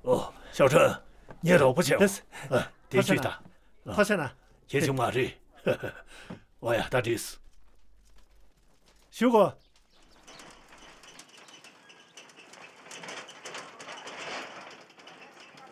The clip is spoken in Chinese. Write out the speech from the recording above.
小陈，你都不行。地区的。 하잖아. 계속 말이. 와야 다리스. 휴고.